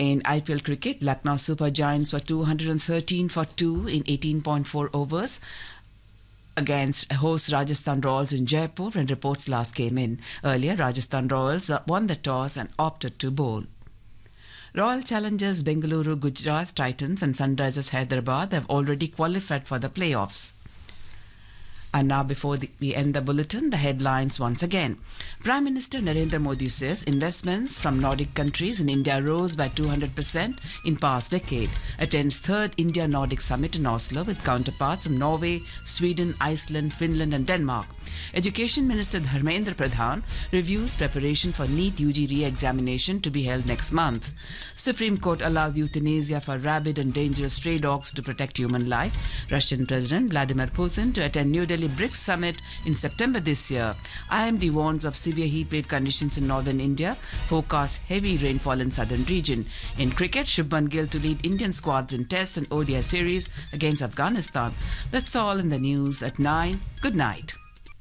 In IPL cricket, Lucknow Super Giants were 213 for 2 in 18.4 overs against host Rajasthan Royals in Jaipur when reports last came in. Earlier, Rajasthan Royals won the toss and opted to bowl. Royal challengers Bengaluru, Gujarat Titans and Sunrisers Hyderabad have already qualified for the playoffs. And now, before we end the bulletin, the headlines once again. Prime Minister Narendra Modi says investments from Nordic countries in India rose by 200% in past decade. Attends third India-Nordic summit in Oslo with counterparts from Norway, Sweden, Iceland, Finland and Denmark. Education Minister Dharmendra Pradhan reviews preparation for NEET UG re-examination to be held next month. Supreme Court allows euthanasia for rabid and dangerous stray dogs to protect human life. Russian President Vladimir Putin to attend New Delhi BRICS summit in September this year. IMD warns of severe heatwave conditions in northern India, forecasts heavy rainfall in southern region. In cricket, Shubman Gill to lead Indian squads in Test and ODI series against Afghanistan. That's all in the news at 9. Good night.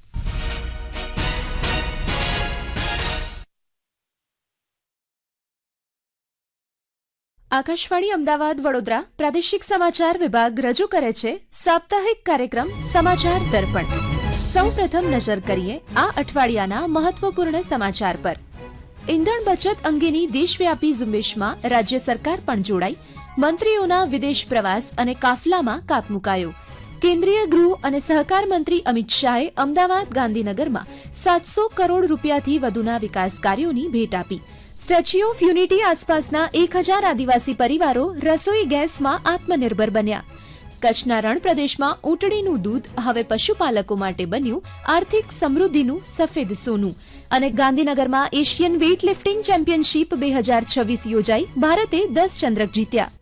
Akashvani Ahmedabad Vadodara પ્રાદેશિક સમાચાર વિભાગ રજૂ કરે છે સાપ્તાહિક કાર્યક્રમ સમાચાર દર્પણ. સૌપ્રથમ નજર કરીએ આ અઠવાડિયાના મહત્વપૂર્ણ સમાચાર પર. ઇંધણ બચત અંગેની દેશવ્યાપી ઝુંબેશમાં રાજ્ય સરકાર પણ જોડાઈ. મંત્રીઓના વિદેશ પ્રવાસ અને કાફલામાં કાપ મુકાયો. કેન્દ્રીય ગૃહ અને સહકાર મંત્રી અમિત શાહે અમદાવાદ ગાંધીનગરમાં 700 કરોડ રૂપિયાથી વધુના વિકાસ કાર્યોની ભેટ આપી. સ્ટેચ્યુ ઓફ યુનિટી આસપાસના 1000 આદિવાસી પરિવારો રસોઈ ગેસમાં આત્મનિર્ભર બન્યા. કચ્છના રણ પ્રદેશમાં ઊંટડીનું દૂધ હવે પશુપાલકો માટે બન્યું આર્થિક સમૃદ્ધિનું સફેદ સોનું. અને ગાંધીનગરમાં એશિયન વેઇટ લિફ્ટિંગ ચેમ્પિયનશીપ 2026 યોજાઈ. ભારતે 10 ચંદ્રક જીત્યા.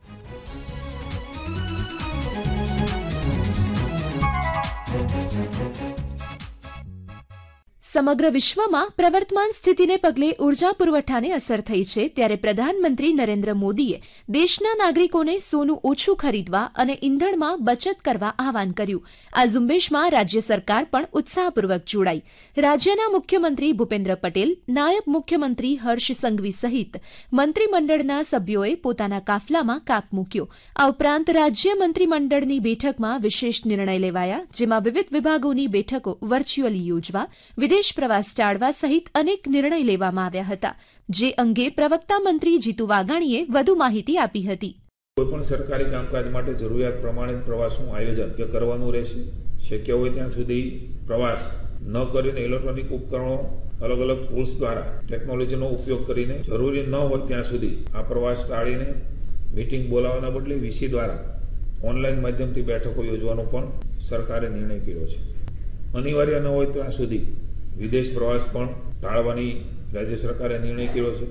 સમગ્ર વિશ્વમાં પ્રવર્તમાન સ્થિતિને પગલે ઉર્જા પુરવઠાને અસર થઈ છે ત્યારે પ્રધાનમંત્રી નરેન્દ્ર મોદીએ દેશના નાગરિકોને સોનું ઓછું ખરીદવા અને ઇંધણમાં બચત કરવા આહવાન કર્યું. આ ઝુંબેશમાં રાજ્ય સરકાર પણ ઉત્સાહપૂર્વક જોડાઈ. રાજ્યના મુખ્યમંત્રી ભૂપેન્દ્ર પટેલ, નાયબ મુખ્યમંત્રી હર્ષ સંઘવી સહિત મંત્રીમંડળના સભ્યોએ પોતાના કાફલામાં કાપ મૂક્યો. આ ઉપરાંત રાજ્ય મંત્રીમંડળની બેઠકમાં વિશેષ નિર્ણય લેવાયા, જેમાં વિવિધ વિભાગોની બેઠકો વર્ચ્યુઅલી યોજવા, વિદેશ પ્રવાસ ટાળવા સહિત અનેક નિર્ણય લેવામાં આવ્યા હતા. જે અંગે પ્રવક્તા મંત્રી જીતુ વાઘાણીએ વધુ માહિતી આપી હતી. કોઈપણ સરકારી કામકાજ માટે જરૂરિયાત પ્રમાણે પ્રવાસનું આયોજન કરવાનું રહેશે. શક્ય હોય ત્યાં સુધી પ્રવાસ ન કરીને ઇલેક્ટ્રોનિક ઉપકરણો, અલગ અલગ ટૂલ્સ દ્વારા ટેકનોલોજીનો ઉપયોગ કરીને જરૂરી ન હોય ત્યાં સુધી આ પ્રવાસ ટાળીને મીટિંગ બોલાવવાના બદલે વીસી દ્વારા ઓનલાઈન માધ્યમથી બેઠકો યોજવાનો પણ સરકારે નિર્ણય કર્યો છે. અનિવાર્ય ન હોય ત્યાં સુધી વિદેશ પ્રવાસ પણ ટાળવાની રાજ્ય સરકારે નિર્ણય કર્યો છે.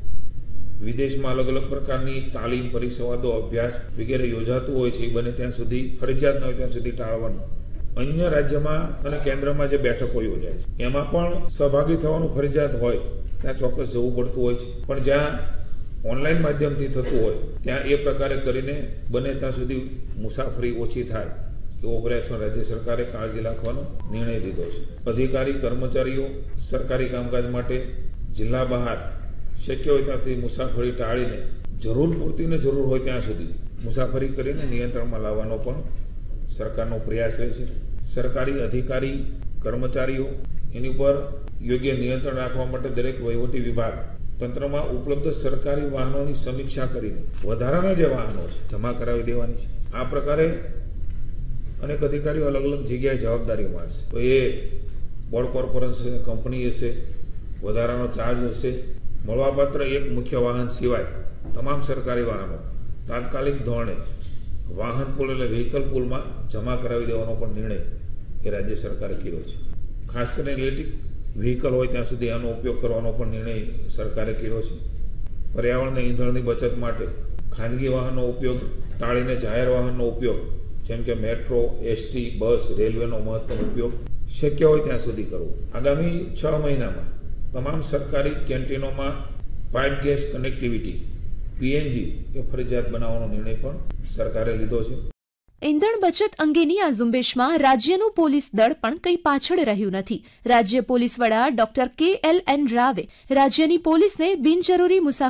વિદેશમાં અલગ અલગ પ્રકારની તાલીમ, પરિસંવાદો, અભ્યાસ વગેરે યોજાતું હોય છે, એ બને ત્યાં સુધી ફરજિયાત ન હોય ત્યાં સુધી ટાળવાનું. અન્ય રાજ્યમાં અને કેન્દ્રમાં જે બેઠકો યોજાય છે એમાં પણ સહભાગી થવાનું ફરજિયાત હોય ત્યાં ચોક્કસ જવું પડતું હોય છે. પણ જ્યાં ઓનલાઈન માધ્યમથી થતું હોય ત્યાં એ પ્રકારે કરીને બને ત્યાં સુધી મુસાફરી ઓછી થાય એવો પ્રયાસ રાજ્ય સરકારે કાળજી રાખવાનો નિર્ણય લીધો છે. અધિકારી, કર્મચારીઓ સરકારી કામકાજ માટે જિલ્લા બહાર શક્ય હોય ત્યાંથી મુસાફરી ટાળીને જરૂર પૂરતીને જરૂર હોય ત્યાં સુધી મુસાફરી કરીને નિયંત્રણમાં લાવવાનો પણ સરકારનો પ્રયાસ રહેશે. સરકારી અધિકારી, કર્મચારીઓ એની ઉપર યોગ્ય નિયંત્રણ રાખવા માટે દરેક વહીવટી વિભાગ તંત્રમાં ઉપલબ્ધ સરકારી વાહનોની સમીક્ષા કરીને વધારાના જે વાહનો છે જમા કરાવી દેવાની છે. આ પ્રકારે અનેક અધિકારીઓ અલગ અલગ જગ્યાએ જવાબદારીમાં હશે. તો એ બોર્ડ કોર્પોરેશન કંપની હશે, વધારાનો ચાર્જ હશે. મળવાપાત્ર એક મુખ્ય વાહન સિવાય તમામ સરકારી વાહનો તાત્કાલિક ધોરણે વાહન પુલ એટલે વ્હીકલ પુલમાં જમા કરાવી દેવાનો પણ નિર્ણય એ રાજ્ય સરકારે કર્યો છે. ખાસ કરીને ઇલેક્ટ્રિક વ્હીકલ હોય ત્યાં સુધી આનો ઉપયોગ કરવાનો પણ નિર્ણય સરકારે કર્યો છે. પર્યાવરણને ઈંધણની બચત માટે ખાનગી વાહનનો ઉપયોગ ટાળીને જાહેર વાહનનો ઉપયોગ જેમ કે મેટ્રો, એસટી, બસ, રેલવેનો મહત્તમ ઉપયોગ શક્ય હોય ત્યાં સુધી કરવો. આગામી 6 મહિનામાં તમામ સરકારી કેન્ટીનોમાં પાઇપ ગેસ કનેક્ટિવિટી પીએનજી એ ફરજિયાત બનાવવાનો નિર્ણય પણ સરકારે લીધો છે. ઇંધણ બચત અંગેની આ ઝુંબેશમાં રાજ્યનું પોલીસ દળ પણ કંઈ પાછળ રહ્યું નથી. રાજ્ય પોલીસ વડા ડોક્ટર KLN રાવે રાજ્યની પોલીસને બિનજરૂરી મુસાફરી